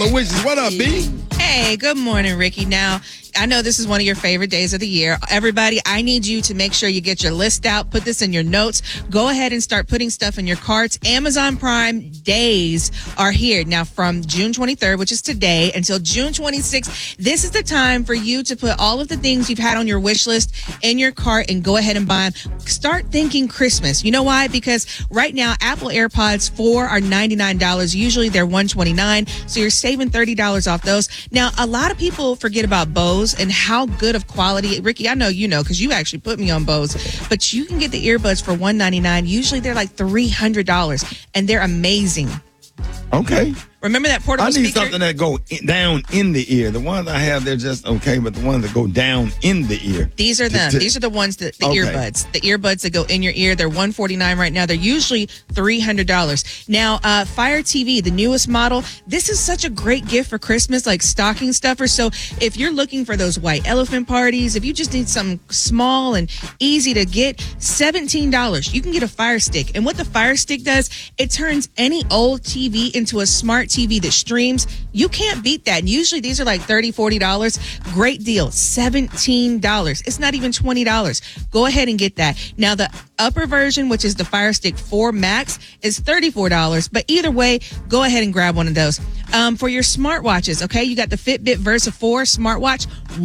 But Wishes, what up, B? Hey, good morning, Ricky. Now, I know this is one of your favorite days of the year. Everybody, I need you to make sure you get your list out. Put this in your notes. Go ahead and start putting stuff in your carts. Amazon Prime days are here. Now, from June 23rd, which is today, until June 26th, this is the time for you to put all of the things you've had on your wish list in your cart and go ahead and buy them. Start thinking Christmas. You know why? Because right now, Apple AirPods 4 are $99. Usually they're $129. So you're saving $30 off those. Now, a lot of people forget about Bose and how good of quality. Ricky, I know you know because you actually put me on Bose, but you can get the earbuds for $199. Usually they're like $300 and they're amazing. Okay. Remember that portable I need speaker? something that go down in the ear. The ones I have, they're just okay, but the ones that go down in the ear. These are them. These are the ones that the earbuds. The earbuds that go in your ear. They're $149 right now. They're usually $300. Now, Fire TV, the newest model. This is such a great gift for Christmas, like stocking stuffer. So if you're looking for those white elephant parties, if you just need something small and easy to get, $17. You can get a Fire Stick. And what the Fire Stick does, it turns any old TV into a smart TV that streams. You can't beat that. And usually these are like $30, $40. Great deal. $17. It's not even $20. Go ahead and get that. Now, the upper version, which is the Fire Stick 4 Max, is $34. But either way, go ahead and grab one of those. For your smartwatches, okay, you got the Fitbit Versa 4 smartwatch,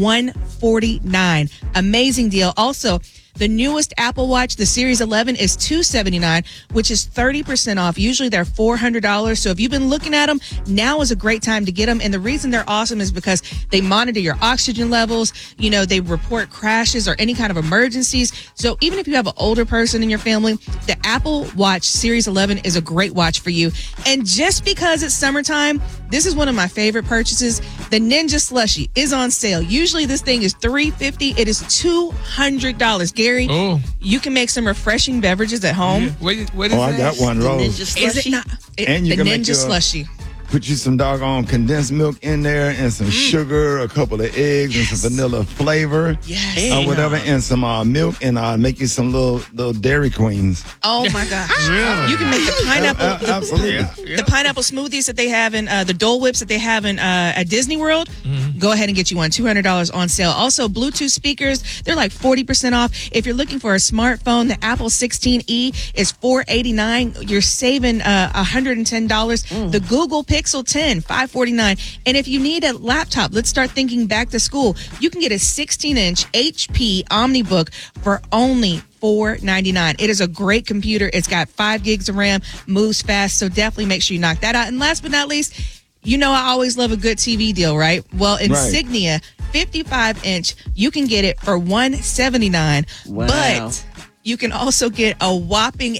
$149. Amazing deal. Also, the newest Apple Watch, the Series 11, is $279, which is 30% off. Usually they're $400. So if you've been looking at them, now is a great time to get them. And the reason they're awesome is because they monitor your oxygen levels. You know, they report crashes or any kind of emergencies. So even if you have an older person in your family, the Apple Watch Series 11 is a great watch for you. And just because it's summertime, this is one of my favorite purchases. The Ninja Slushie is on sale. Usually this thing is $350. It is $200. Gary, you can make some refreshing beverages at home. Yeah. What is I that? got one, Rose. Is it not? And you the can make Ninja Slushie. Put you some doggone condensed milk in there and some sugar, a couple of eggs, and some vanilla flavor. Yes. Or whatever, and some milk, and make you some little Dairy Queens. Oh my gosh. Really? You can make the pineapple. Absolutely. The pineapple smoothies that they have in the Dole Whips that they have in at Disney World. Go ahead and get you one. $200 on sale. Also, Bluetooth speakers, they're like 40% off. If you're looking for a smartphone, the Apple 16e is $489. You're saving $110. The Google Pixel 10, $549. And if you need a laptop, let's start thinking back to school. You can get a 16-inch HP OmniBook for only $499. It is a great computer. It's got 5 gigs of RAM, moves fast, so definitely make sure you knock that out. And last but not least, you know I always love a good TV deal, right? Well, Insignia 55-inch, you can get it for $179. Wow. But you can also get a whopping